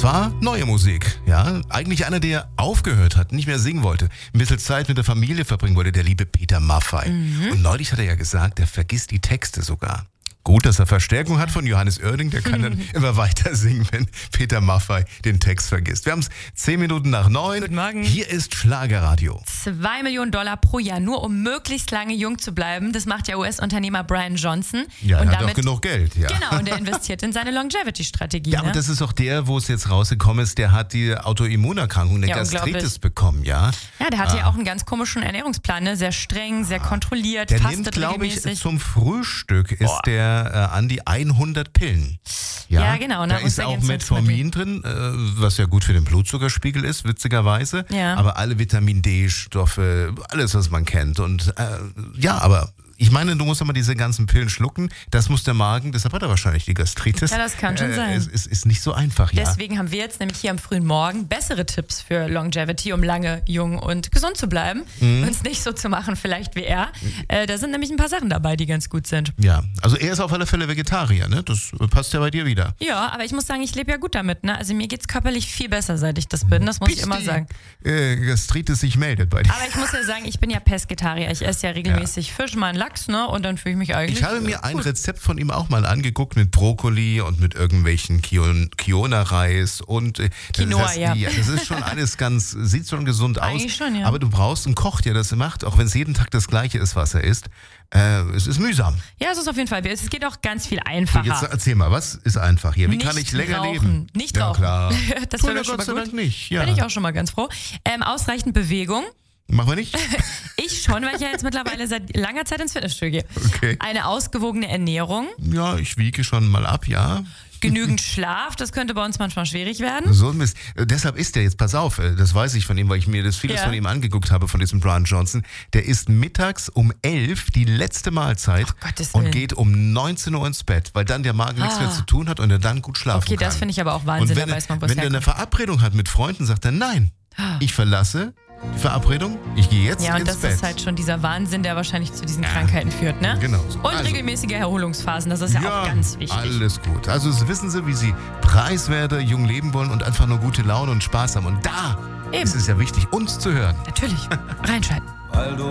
zwar neue Musik, ja. Eigentlich einer, der aufgehört hat, nicht mehr singen wollte, ein bisschen Zeit mit der Familie verbringen wollte, der liebe Peter Maffay. Und neulich hat er ja gesagt, er vergisst die Texte sogar. Gut, dass er Verstärkung hat von Johannes Oerding, der kann dann immer weiter singen, wenn Peter Maffay den Text vergisst. Wir haben es 10 Minuten nach 9. Guten Morgen. Hier ist Schlagerradio. $2 Millionen pro Jahr, nur um möglichst lange jung zu bleiben. Das macht der US-Unternehmer Brian Johnson. Ja, und er hat damit, auch genug Geld. Ja. Genau, und er investiert in seine Longevity-Strategie. Ja, aber das ist auch der, wo es jetzt rausgekommen ist, der hat die Autoimmunerkrankung, eine Gastritis bekommen, ja. Ja, der hatte ja auch einen ganz komischen Ernährungsplan, ne? Sehr streng, sehr kontrolliert, Der fastet nimmt, glaube ich, regelmäßig. zum Frühstück ist der an die 100 Pillen. Ja, genau. Da ist auch Metformin drin, was ja gut für den Blutzuckerspiegel ist, witzigerweise. Ja. Aber alle Vitamin D-Stoffe, alles, was man kennt. Und aber ich meine, du musst aber diese ganzen Pillen schlucken. Das muss der Magen, deshalb hat er wahrscheinlich die Gastritis. Ja, das kann schon sein. Es ist nicht so einfach, ja. Deswegen haben wir jetzt nämlich hier am frühen Morgen bessere Tipps für Longevity, um lange jung und gesund zu bleiben. Uns nicht so zu machen, vielleicht wie er. Da sind nämlich ein paar Sachen dabei, die ganz gut sind. Ja, also er ist auf alle Fälle Vegetarier, ne? Das passt ja bei dir wieder. Ja, aber ich muss sagen, ich lebe ja gut damit, ne? Also mir geht's körperlich viel besser, seit ich das bin, das muss ich immer sagen. Gastritis sich meldet bei dir. Aber ich muss ja sagen, ich bin ja Pesketarier. Ich esse ja regelmäßig Fisch, mal einen Lachs, ne? Und dann fühle ich mich eigentlich Ich habe mir ein Rezept von ihm auch mal angeguckt mit Brokkoli und mit irgendwelchen Kiona-Reis und Quinoa, das ist schon alles sieht schon gesund aus. Eigentlich schon, ja. Aber du brauchst einen Koch, der das macht, auch wenn es jeden Tag das Gleiche ist, was er isst. Es ist mühsam. Ja, es ist auf jeden Fall. Es geht auch ganz viel einfacher. Jetzt erzähl mal, was ist einfach hier? Wie Nicht kann ich länger rauchen. leben? Nicht ja, rauchen. Klar. Das wäre schon Gott mal sei gut. Dank nicht. Ja. Bin ich auch schon mal ganz froh. Ausreichend Bewegung. Machen wir nicht? Ich schon, weil ich ja jetzt mittlerweile seit langer Zeit ins Fitnessstudio gehe. Okay. Eine ausgewogene Ernährung. Ja, ich wiege schon mal ab, ja. Genügend Schlaf, das könnte bei uns manchmal schwierig werden. So ein Mist. Deshalb ist der jetzt, pass auf, das weiß ich von ihm, weil ich mir das vieles von ihm angeguckt habe, von diesem Brian Johnson. Der isst mittags um 11 die letzte Mahlzeit und geht um 19 Uhr ins Bett, weil dann der Magen nichts mehr zu tun hat und er dann gut schlafen kann. Okay, das finde ich aber auch Wahnsinn, da weiß man, wo es Wenn er eine herkommt. Verabredung hat mit Freunden, sagt er, nein, ich verlasse die Verabredung, ich gehe jetzt ins Bett. Ja, und das ist halt schon dieser Wahnsinn, der wahrscheinlich zu diesen Krankheiten führt, ne? Genau. Und regelmäßige Erholungsphasen, das ist ja auch ganz wichtig. Alles gut. Also wissen Sie, wie Sie preiswerter jung leben wollen und einfach nur gute Laune und Spaß haben. Und da ist es ja wichtig, uns zu hören. Natürlich. Reinschalten. Weil du